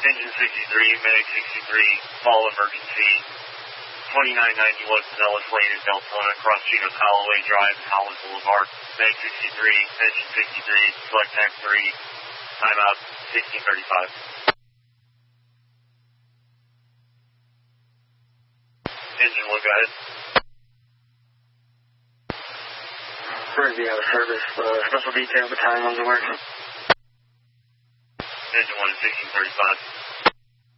Engine 63, Medic 63, fall emergency. 2990 West Pinellas Lane in Deltona, across Chino Callaway Drive, Howland Boulevard. Medic 63, Engine 63, select TAC 3, timeout 1635. Engine 1, go ahead. Where's the out of service? Special detail battalion on the work. Engine 1 is 1635.